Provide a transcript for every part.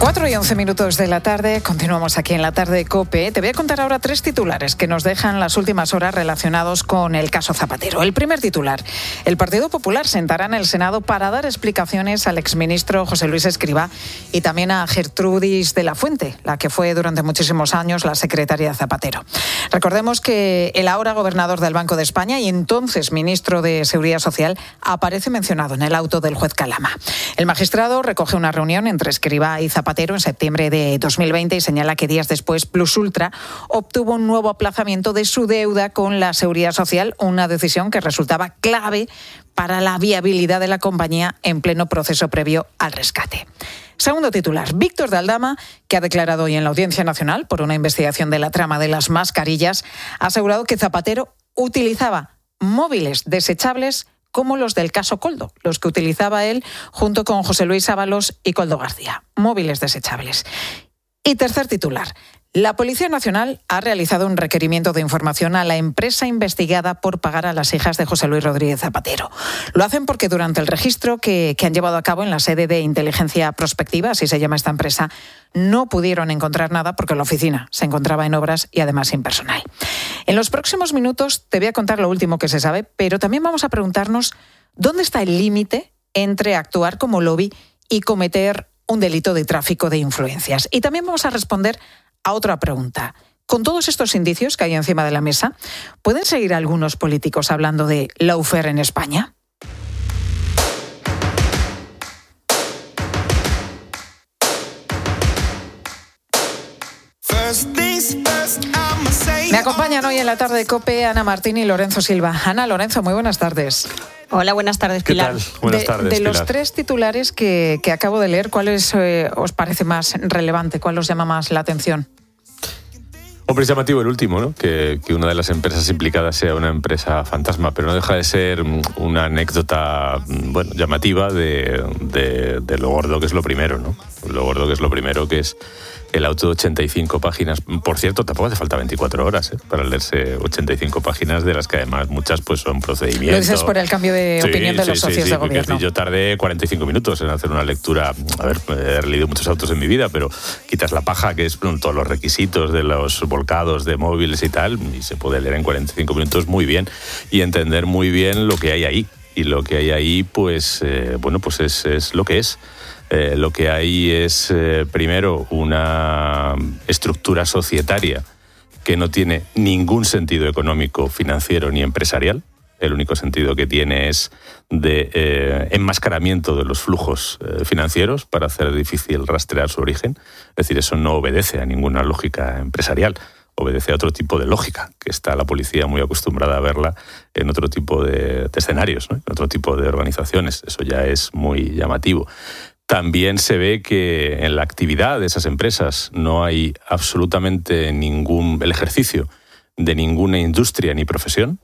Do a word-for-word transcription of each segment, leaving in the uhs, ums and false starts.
cuatro y once minutos de la tarde, continuamos aquí en la tarde de COPE. Te voy a contar ahora tres titulares que nos dejan las últimas horas relacionados con el caso Zapatero. El primer titular: el Partido Popular sentará en el Senado para dar explicaciones al exministro José Luis Escrivá y también a Gertrudis de la Fuente, la que fue durante muchísimos años la secretaria de Zapatero. Recordemos que el ahora gobernador del Banco de España y entonces ministro de Seguridad Social aparece mencionado en el auto del juez Calama. El magistrado recoge una reunión entre Escrivá y Zapatero en septiembre de dos mil veinte y señala que días después Plus Ultra obtuvo un nuevo aplazamiento de su deuda con la Seguridad Social, una decisión que resultaba clave para la viabilidad de la compañía en pleno proceso previo al rescate. Segundo titular: Víctor de Aldama, que ha declarado hoy en la Audiencia Nacional por una investigación de la trama de las mascarillas, ha asegurado que Zapatero utilizaba móviles desechables como los del caso Koldo, los que utilizaba él junto con José Luis Ábalos y Koldo García, móviles desechables. Y tercer titular: la Policía Nacional ha realizado un requerimiento de información a la empresa investigada por pagar a las hijas de José Luis Rodríguez Zapatero. Lo hacen porque durante el registro que, que han llevado a cabo en la sede de Inteligencia Prospectiva, así se llama esta empresa, no pudieron encontrar nada porque la oficina se encontraba en obras y además sin personal. En los próximos minutos te voy a contar lo último que se sabe, pero también vamos a preguntarnos dónde está el límite entre actuar como lobby y cometer un delito de tráfico de influencias. Y también vamos a responder a otra pregunta. Con todos estos indicios que hay encima de la mesa, ¿pueden seguir algunos políticos hablando de lawfare en España? Me acompañan hoy en la tarde de COPE Ana Martín y Lorenzo Silva. Ana, Lorenzo, muy buenas tardes. Hola, buenas tardes, Pilar. ¿Qué tal? Buenas de, tardes, de Pilar. los tres titulares que, que acabo de leer, ¿cuál es, eh, os parece más relevante? ¿Cuál os llama más la atención? Hombre, es llamativo el último, ¿no? Que, que una de las empresas implicadas sea una empresa fantasma, pero no deja de ser una anécdota, bueno, llamativa de, de, de lo gordo que es lo primero, ¿no? Lo gordo que es lo primero, que es el auto de ochenta y cinco páginas. Por cierto, tampoco hace falta veinticuatro horas ¿eh? para leerse ochenta y cinco páginas, de las que además muchas pues son procedimientos. Lo dices por el cambio de sí, opinión de sí, los sí, socios sí, de gobierno. Yo tardé cuarenta y cinco minutos en hacer una lectura. A ver, he leído muchos autos en mi vida, pero quitas la paja, que es todos los requisitos de los volcados de móviles y tal, y se puede leer en cuarenta y cinco minutos muy bien y entender muy bien lo que hay ahí. Y lo que hay ahí, pues, eh, bueno, pues es, es lo que es. Eh, lo que hay es, eh, primero, una estructura societaria que no tiene ningún sentido económico, financiero ni empresarial. El único sentido que tiene es de eh, enmascaramiento de los flujos eh, financieros para hacer difícil rastrear su origen. Es decir, eso no obedece a ninguna lógica empresarial. Obedece a otro tipo de lógica, que está la policía muy acostumbrada a verla en otro tipo de, de escenarios, ¿no? En otro tipo de organizaciones. Eso ya es muy llamativo. También se ve que en la actividad de esas empresas no hay absolutamente ningún el ejercicio de ninguna industria ni profesión.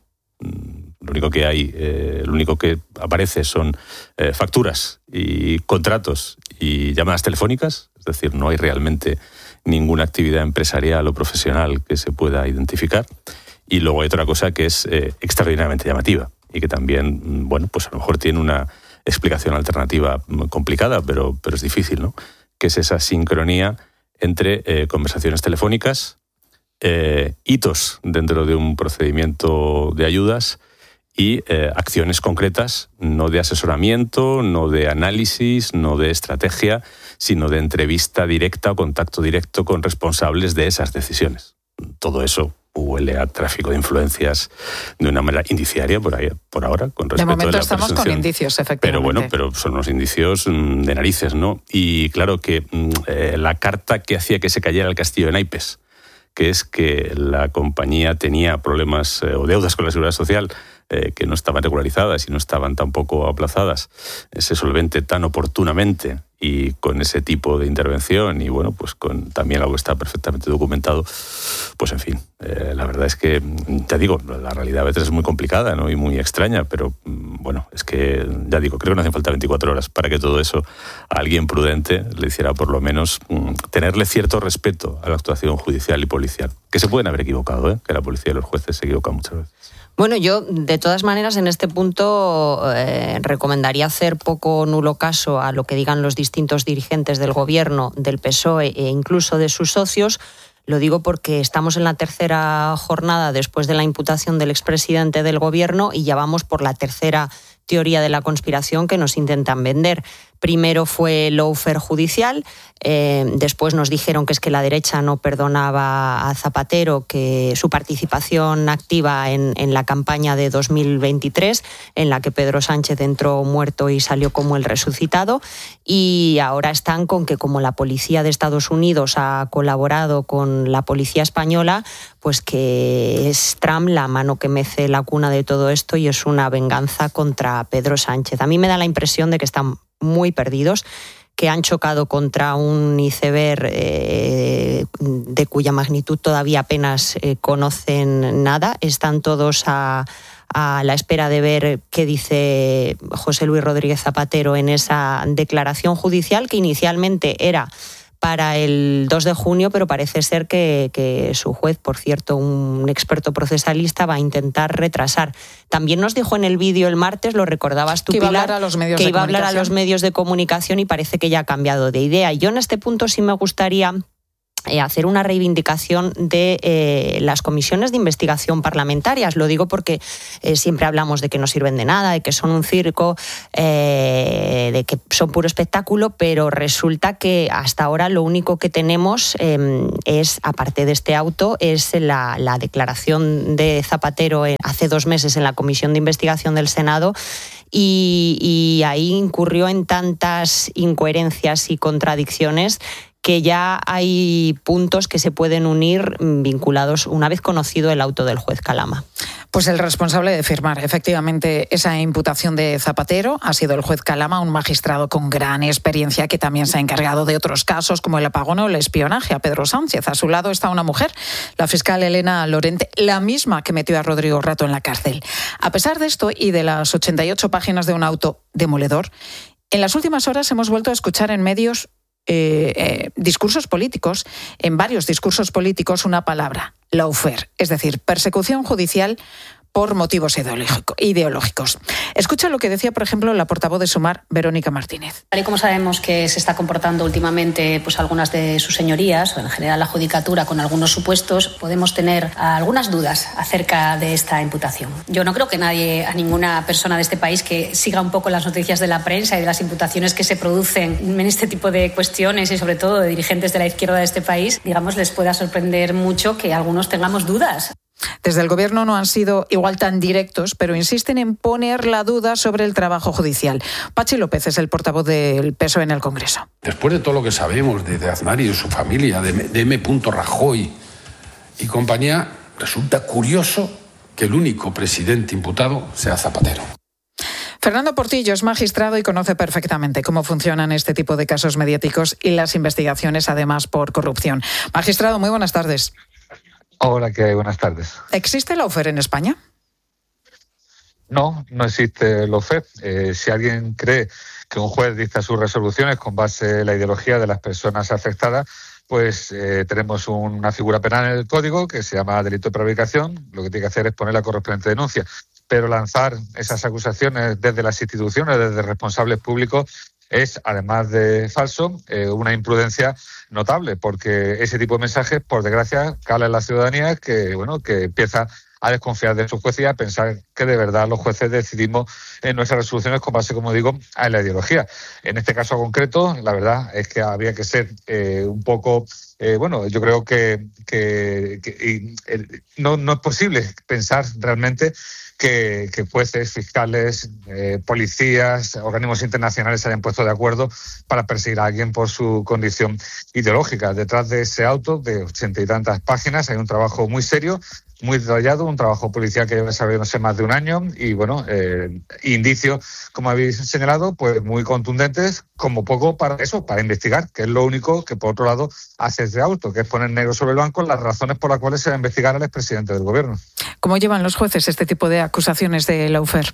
Lo único que hay, eh, lo único que aparece son eh, facturas y contratos y llamadas telefónicas. Es decir, no hay realmente ninguna actividad empresarial o profesional que se pueda identificar. Y luego hay otra cosa que es eh, extraordinariamente llamativa y que también, bueno, pues a lo mejor tiene una explicación alternativa complicada, pero, pero es difícil, ¿no? Que es esa sincronía entre eh, conversaciones telefónicas, eh, hitos dentro de un procedimiento de ayudas y eh, acciones concretas, no de asesoramiento, no de análisis, no de estrategia, sino de entrevista directa o contacto directo con responsables de esas decisiones. Todo eso huele a tráfico de influencias de una manera indiciaria por ahí, por ahora, con respecto de momento a la estamos presunción. con indicios, efectivamente. Pero bueno, pero son unos indicios de narices, ¿no? Y claro que eh, la carta que hacía que se cayera el castillo de naipes, que es que la compañía tenía problemas eh, o deudas con la Seguridad Social eh, que no estaban regularizadas y no estaban tampoco aplazadas, ese solvente tan oportunamente y con ese tipo de intervención y bueno, pues con también algo que está perfectamente documentado, pues en fin, eh, la verdad es que, te digo, la realidad a veces es muy complicada, ¿no? Y muy extraña, pero bueno, es que, ya digo, creo que no hacen falta veinticuatro horas para que todo eso a alguien prudente le hiciera por lo menos mm, tenerle cierto respeto a la actuación judicial y policial, que se pueden haber equivocado, ¿eh? Que la policía y los jueces se equivocan muchas veces. Bueno, yo de todas maneras en este punto eh, recomendaría hacer poco o nulo caso a lo que digan los distintos dirigentes del Gobierno, del P S O E e incluso de sus socios. Lo digo porque estamos en la tercera jornada después de la imputación del expresidente del Gobierno y ya vamos por la tercera teoría de la conspiración que nos intentan vender. Primero fue el lawfare judicial, eh, después nos dijeron que es que la derecha no perdonaba a Zapatero que su participación activa en, en la campaña de dos mil veintitrés, en la que Pedro Sánchez entró muerto y salió como el resucitado, y ahora están con que como la policía de Estados Unidos ha colaborado con la policía española, pues que es Trump la mano que mece la cuna de todo esto y es una venganza contra Pedro Sánchez. A mí me da la impresión de que están muy perdidos, que han chocado contra un iceberg eh, de cuya magnitud todavía apenas eh, conocen nada. Están todos a, a la espera de ver qué dice José Luis Rodríguez Zapatero en esa declaración judicial, que inicialmente era para el dos de junio, pero parece ser que, que su juez, por cierto, un experto procesalista, va a intentar retrasar. También nos dijo en el vídeo el martes, lo recordabas tú, que Pilar, iba a hablar a los medios que de iba a hablar a los medios de comunicación y parece que ya ha cambiado de idea. Yo en este punto sí me gustaría Eh, hacer una reivindicación de eh, las comisiones de investigación parlamentarias. Lo digo porque eh, siempre hablamos de que no sirven de nada, de que son un circo, eh, de que son puro espectáculo, pero resulta que hasta ahora lo único que tenemos eh, es, aparte de este auto, es la, la declaración de Zapatero eh, hace dos meses en la Comisión de Investigación del Senado. Y, y ahí incurrió en tantas incoherencias y contradicciones que ya hay puntos que se pueden unir vinculados una vez conocido el auto del juez Calama. Pues el responsable de firmar efectivamente esa imputación de Zapatero ha sido el juez Calama, un magistrado con gran experiencia que también se ha encargado de otros casos como el apagón o el espionaje a Pedro Sánchez. A su lado está una mujer, la fiscal Elena Lorente, la misma que metió a Rodrigo Rato en la cárcel. A pesar de esto y de las ochenta y ocho páginas de un auto demoledor, en las últimas horas hemos vuelto a escuchar en medios Eh, eh, discursos políticos, en varios discursos políticos, una palabra, lawfare, es decir, persecución judicial por motivos ideológicos. Escucha lo que decía, por ejemplo, la portavoz de Sumar, Verónica Martínez. Tal y como sabemos que se está comportando últimamente pues algunas de sus señorías, o en general la judicatura, con algunos supuestos, podemos tener algunas dudas acerca de esta imputación. Yo no creo que nadie, a ninguna persona de este país que siga un poco las noticias de la prensa y de las imputaciones que se producen en este tipo de cuestiones y sobre todo de dirigentes de la izquierda de este país, digamos, les pueda sorprender mucho que algunos tengamos dudas. Desde el Gobierno no han sido igual tan directos, pero insisten en poner la duda sobre el trabajo judicial. Pachi López es el portavoz del P S O E en el Congreso. Después de todo lo que sabemos de, de Aznar y de su familia, de, de M. Rajoy y compañía, resulta curioso que el único presidente imputado sea Zapatero. Fernando Portillo es magistrado y conoce perfectamente cómo funcionan este tipo de casos mediáticos y las investigaciones, además, por corrupción. Magistrado, muy buenas tardes. Hola, ¿qué hay? Buenas tardes. ¿Existe el lawfare en España? No, no existe el lawfare. Eh, si alguien cree que un juez dicta sus resoluciones con base en la ideología de las personas afectadas, pues eh, tenemos una figura penal en el Código que se llama delito de prevaricación. Lo que tiene que hacer es poner la correspondiente denuncia. Pero lanzar esas acusaciones desde las instituciones, desde responsables públicos, es, además de falso, eh, una imprudencia notable, porque ese tipo de mensajes, por desgracia, cala en la ciudadanía que, bueno, que empieza a desconfiar de sus jueces y a pensar que de verdad los jueces decidimos en nuestras resoluciones con base, como digo, a la ideología. En este caso concreto, la verdad es que habría que ser eh, un poco... Eh, bueno, yo creo que, que, que y, eh, no, no es posible pensar realmente que, que jueces, fiscales, eh, policías, organismos internacionales se hayan puesto de acuerdo para perseguir a alguien por su condición ideológica. Detrás de ese auto de ochenta y tantas páginas hay un trabajo muy serio, muy detallado, un trabajo policial que lleva desarrollándose más de un año y, bueno, eh, indicios, como habéis señalado, pues muy contundentes, como poco para eso, para investigar, que es lo único que, por otro lado, hace este auto, que es poner negro sobre el blanco las razones por las cuales se va a investigar al expresidente del Gobierno. ¿Cómo llevan los jueces este tipo de acusaciones de lawfare?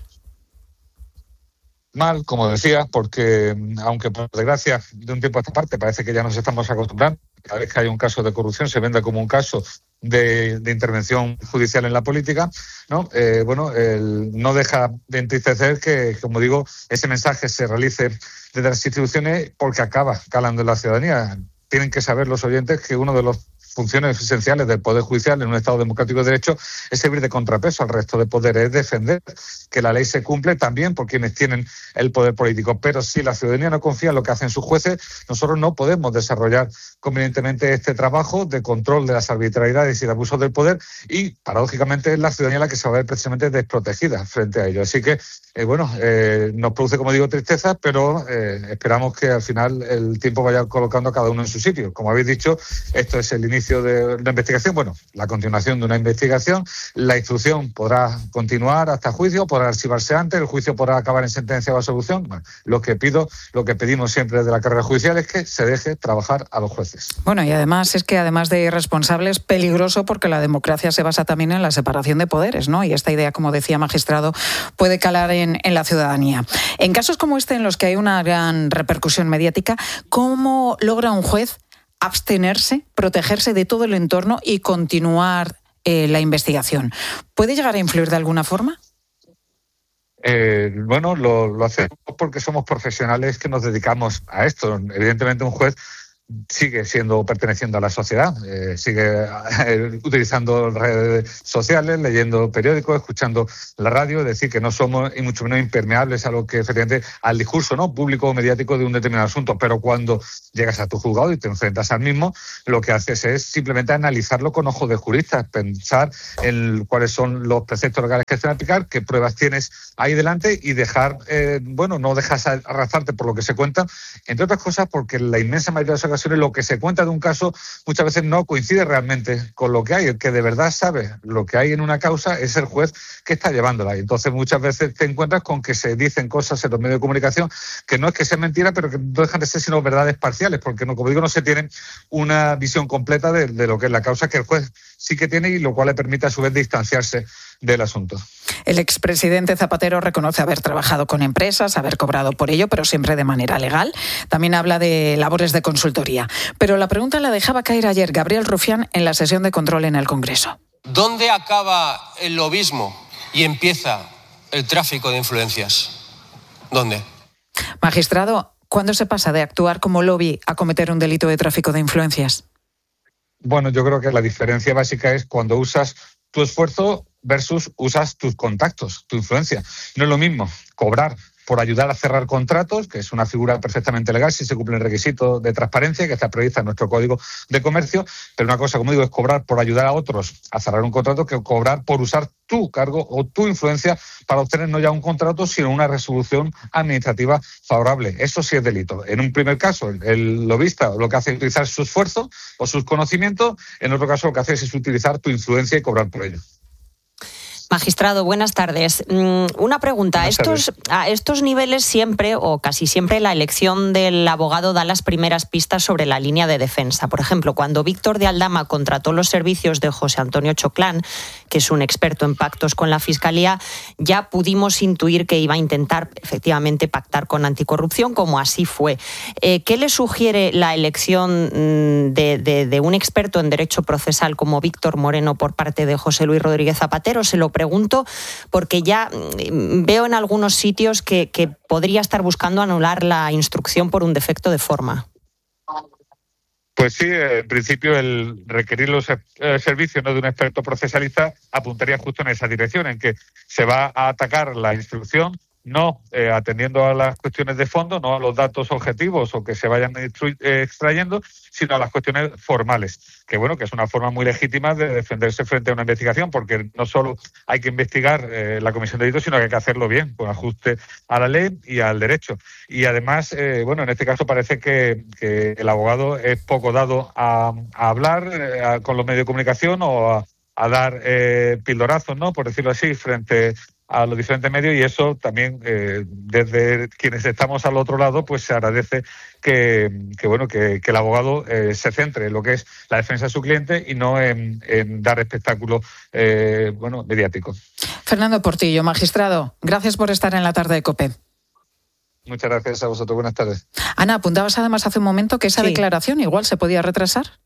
Mal, como decía, porque aunque por desgracia de un tiempo a esta parte parece que ya nos estamos acostumbrando, cada vez que hay un caso de corrupción se vende como un caso de, de intervención judicial en la política, ¿no? Eh, bueno, el, no deja de entristecer que, como digo, ese mensaje se realice desde las instituciones porque acaba calando en la ciudadanía. Tienen que saber los oyentes que uno de los funciones esenciales del Poder Judicial en un Estado democrático de derecho es servir de contrapeso al resto de poderes, es defender que la ley se cumple también por quienes tienen el poder político. Pero si la ciudadanía no confía en lo que hacen sus jueces, nosotros no podemos desarrollar convenientemente este trabajo de control de las arbitrariedades y de abusos del poder y, paradójicamente, es la ciudadanía la que se va a ver precisamente desprotegida frente a ello. Así que, eh, bueno, eh, nos produce, como digo, tristeza, pero eh, esperamos que al final el tiempo vaya colocando a cada uno en su sitio. Como habéis dicho, esto es el inicio de la investigación, bueno, la continuación de una investigación, la instrucción podrá continuar hasta juicio, podrá archivarse antes, el juicio podrá acabar en sentencia o absolución. Bueno, lo que pido, lo que pedimos siempre desde la carrera judicial es que se deje trabajar a los jueces. Bueno, y además es que además de irresponsable es peligroso porque la democracia se basa también en la separación de poderes, ¿no? Y esta idea, como decía magistrado, puede calar en, en la ciudadanía. En casos como este, en los que hay una gran repercusión mediática, ¿cómo logra un juez abstenerse, protegerse de todo el entorno y continuar eh, la investigación? ¿Puede llegar a influir de alguna forma? Eh, bueno, lo, lo hacemos porque somos profesionales que nos dedicamos a esto. Evidentemente, un juez sigue siendo perteneciendo a la sociedad, eh, sigue eh, utilizando redes sociales, leyendo periódicos, escuchando la radio, es decir, que no somos y mucho menos impermeables a lo que efectivamente al discurso, ¿no?, público o mediático de un determinado asunto, pero cuando llegas a tu juzgado y te enfrentas al mismo, lo que haces es simplemente analizarlo con ojos de jurista, pensar en cuáles son los preceptos legales que se van a aplicar, qué pruebas tienes ahí delante y dejar, eh, bueno, no dejas arrastrarte por lo que se cuenta, entre otras cosas porque la inmensa mayoría de las ocasiones lo que se cuenta de un caso muchas veces no coincide realmente con lo que hay. El que de verdad sabe lo que hay en una causa es el juez que está llevándola. Y entonces muchas veces te encuentras con que se dicen cosas en los medios de comunicación que no es que sean mentiras, pero que no dejan de ser sino verdades parciales, porque no, como digo, no se tiene una visión completa de, de lo que es la causa que el juez sí que tiene y lo cual le permite a su vez distanciarse del asunto. El expresidente Zapatero reconoce haber trabajado con empresas, haber cobrado por ello, pero siempre de manera legal. También habla de labores de consultoría. Pero la pregunta la dejaba caer ayer Gabriel Rufián en la sesión de control en el Congreso. ¿Dónde acaba el lobismo y empieza el tráfico de influencias? ¿Dónde? Magistrado, ¿cuándo se pasa de actuar como lobby a cometer un delito de tráfico de influencias? Bueno, yo creo que la diferencia básica es cuando usas tu esfuerzo versus usas tus contactos, tu influencia. No es lo mismo cobrar por ayudar a cerrar contratos, que es una figura perfectamente legal si se cumple el requisito de transparencia que está prevista en nuestro Código de Comercio, pero una cosa, como digo, es cobrar por ayudar a otros a cerrar un contrato que cobrar por usar tu cargo o tu influencia para obtener no ya un contrato, sino una resolución administrativa favorable. Eso sí es delito. En un primer caso, el lobista lo que hace es utilizar su esfuerzo o sus conocimientos, en otro caso lo que hace es utilizar tu influencia y cobrar por ello. Magistrado, buenas tardes. Una pregunta. A estos, a estos niveles siempre o casi siempre la elección del abogado da las primeras pistas sobre la línea de defensa. Por ejemplo, cuando Víctor de Aldama contrató los servicios de José Antonio Choclán, que es un experto en pactos con la Fiscalía, ya pudimos intuir que iba a intentar efectivamente pactar con anticorrupción, como así fue. Eh, ¿Qué le sugiere la elección de, de, de un experto en derecho procesal como Víctor Moreno por parte de José Luis Rodríguez Zapatero? Se lo pregunto porque ya veo en algunos sitios que, que podría estar buscando anular la instrucción por un defecto de forma. Pues sí, en principio el requerir los eh, servicios, ¿no?, de un experto procesalista apuntaría justo en esa dirección, en que se va a atacar la instrucción no eh, atendiendo a las cuestiones de fondo, no a los datos objetivos o que se vayan extru- eh, extrayendo, sino a las cuestiones formales, que bueno, que es una forma muy legítima de defenderse frente a una investigación, porque no solo hay que investigar eh, la comisión de delitos, sino que hay que hacerlo bien, con ajuste a la ley y al derecho. Y además, eh, bueno, en este caso parece que, que el abogado es poco dado a, a hablar eh, a, con los medios de comunicación o a, a dar eh, pildorazos, ¿no?, por decirlo así, frente a los diferentes medios, y eso también eh, desde quienes estamos al otro lado pues se agradece que, que bueno que, que el abogado eh, se centre en lo que es la defensa de su cliente y no en, en dar espectáculo eh, bueno mediático. Fernando Portillo, magistrado, gracias por estar en la tarde de COPE. Muchas gracias a vosotros, buenas tardes. Ana, apuntabas además hace un momento que esa sí. declaración igual se podía retrasar.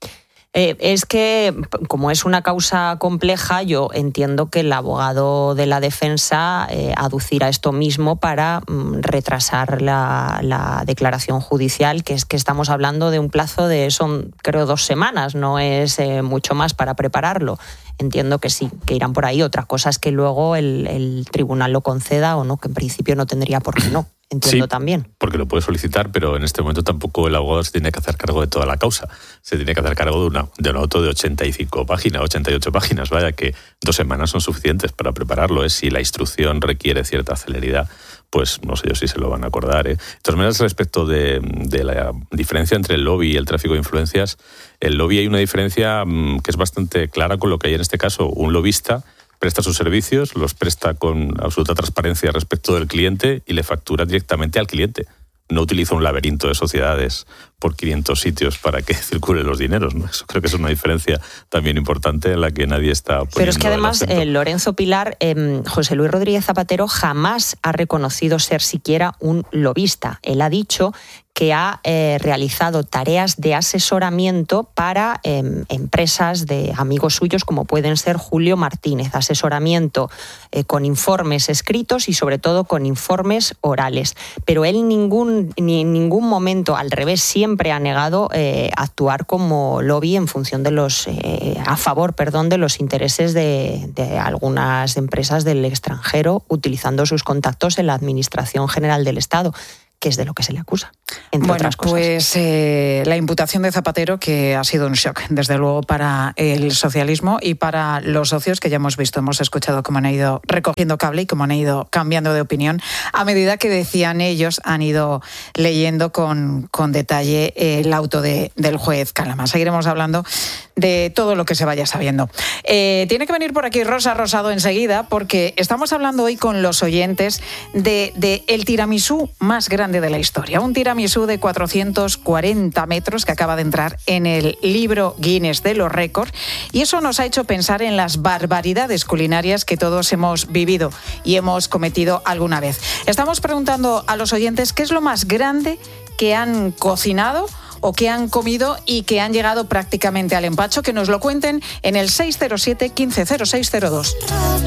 Eh, es que, como es una causa compleja, yo entiendo que el abogado de la defensa eh, aducirá esto mismo para mm, retrasar la, la declaración judicial, que es que estamos hablando de un plazo de, son creo, dos semanas, no es eh, mucho más para prepararlo. Entiendo que sí, que irán por ahí. Otra cosa es que luego el, el tribunal lo conceda o no, que en principio no tendría por qué no. Entiendo sí, también. Porque lo puede solicitar, pero en este momento tampoco el abogado se tiene que hacer cargo de toda la causa. Se tiene que hacer cargo de, una, de un auto de ochenta y cinco páginas, ochenta y ocho páginas. Vaya que dos semanas son suficientes para prepararlo. ¿eh? Si la instrucción requiere cierta celeridad, pues no sé yo si se lo van a acordar. ¿eh? De todas maneras, respecto de, de la diferencia entre el lobby y el tráfico de influencias, el lobby hay una diferencia mmm, que es bastante clara con lo que hay en este caso. Un lobista presta sus servicios, los presta con absoluta transparencia respecto del cliente y le factura directamente al cliente. No utiliza un laberinto de sociedades por quinientos sitios para que circulen los dineros, ¿no? Eso creo que es una diferencia también importante en la que nadie está poniendo. Pero es que además eh, Lorenzo Pilar, eh, José Luis Rodríguez Zapatero jamás ha reconocido ser siquiera un lobista. Él ha dicho que ha eh, realizado tareas de asesoramiento para eh, empresas de amigos suyos como pueden ser Julio Martínez, asesoramiento eh, con informes escritos y sobre todo con informes orales. Pero él ningún, ni en ningún momento, al revés, siempre ha negado eh, actuar como lobby en función de los, eh, a favor, perdón, de los intereses de, de algunas empresas del extranjero, utilizando sus contactos en la Administración General del Estado, que es de lo que se le acusa, entre bueno, otras cosas. Pues eh, la imputación de Zapatero, que ha sido un shock, desde luego, para el socialismo y para los socios, que ya hemos visto, hemos escuchado cómo han ido recogiendo cable y cómo han ido cambiando de opinión a medida que, decían ellos, han ido leyendo con, con detalle el auto de, del juez Calama. Seguiremos hablando de todo lo que se vaya sabiendo. Eh, tiene que venir por aquí Rosa Rosado enseguida, porque estamos hablando hoy con los oyentes de, de el tiramisú más grande de la historia. Un tiramisú de cuatrocientos cuarenta metros que acaba de entrar en el libro Guinness de los récords, y eso nos ha hecho pensar en las barbaridades culinarias que todos hemos vivido y hemos cometido alguna vez. Estamos preguntando a los oyentes qué es lo más grande que han cocinado o que han comido y que han llegado prácticamente al empacho. Que nos lo cuenten en el seis cero siete, uno cinco cero seis cero dos.